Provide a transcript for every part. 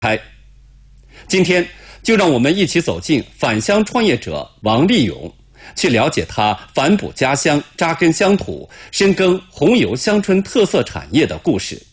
开。今天就让我们一起走进返乡创业者王立勇，去了解他反哺家乡、扎根乡土、深耕红油乡村特色产业的故事。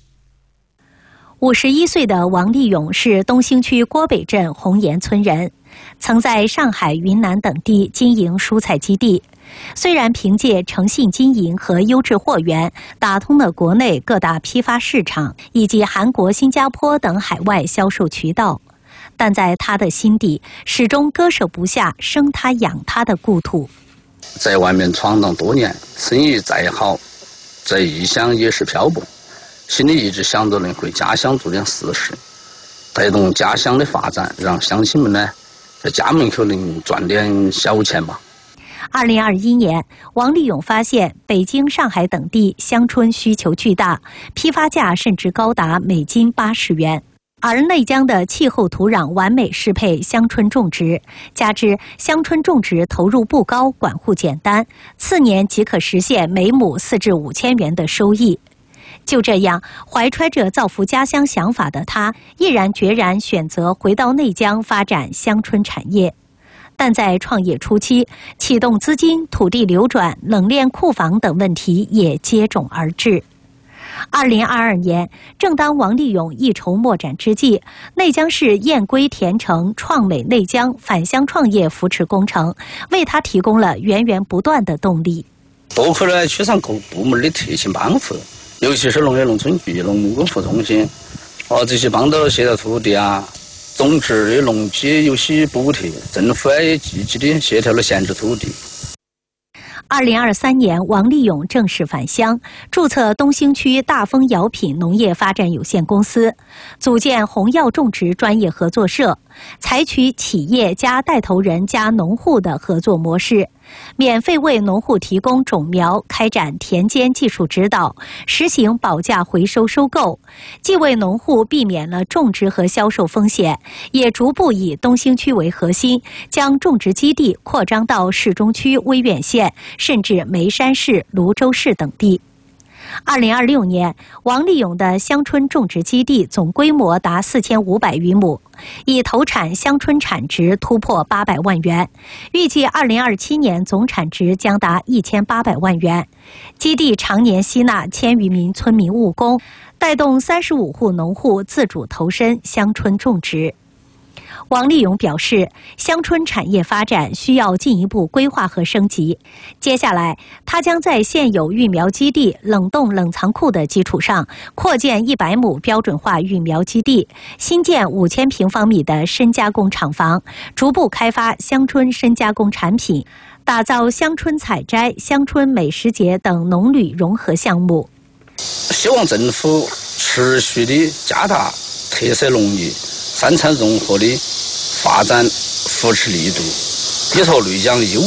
51岁的王立勇是东兴区郭北镇红岩村人，曾在上海、云南等地经营蔬菜基地。虽然凭借诚信经营和优质货源打通了国内各大批发市场以及韩国、新加坡等海外销售渠道，但在他的心底始终割舍不下生他养他的故土。 在外面闯荡多年，生意再好，在异乡也是漂泊，心里一直想着能回家乡做点实事，带动家乡的发展，让乡亲们呢在家门口能赚点小钱吧。 2021年，王立勇发现北京、上海等地乡村需求巨大，批发价甚至高达每斤80元。而内江的气候土壤完美适配乡村种植，加之乡村种植投入不高，管护简单，次年即可实现每亩4至5千元的收益。就这样，怀揣着造福家乡想法的他，毅然决然选择回到内江发展乡村产业。但在创业初期，启动资金、土地流转、冷链库房等问题也接踵而至。2022年，正当王立勇一筹莫展之际，内江市燕归田城创美内江返乡创业扶持工程为他提供了源源不断的动力。 多亏了区上各部门的贴心帮扶，尤其是农业农村局、农牧工服中心，这些帮到协调土地种植的农机有些补贴，政府也积极的协调了闲置土地。 2023年，王立勇正式返乡，注册东兴区大丰药品农业发展有限公司，组建红药种植专业合作社，采取企业加带头人加农户的合作模式，免费为农户提供种苗，开展田间技术指导，实行保价回收收购，既为农户避免了种植和销售风险，也逐步以东兴区为核心，将种植基地扩张到市中区、威远县，甚至眉山市、泸州市等地。2026年，王立勇的乡村种植基地总规模达4500余亩，已投产乡村产值突破800万元，预计2027年总产值将达1800万元。基地常年吸纳1000余名村民务工，带动35户农户自主投身乡村种植。王立勇表示，乡村产业发展需要进一步规划和升级。接下来，他将在现有育苗基地、冷冻冷藏库的基础上，扩建100亩标准化育苗基地，新建5000平方米的深加工厂房，逐步开发乡村深加工产品，打造乡村采摘、乡村美食节等农旅融合项目。 希望政府持续的加大特色农业、三产融合的发展扶持力度，依托内江的优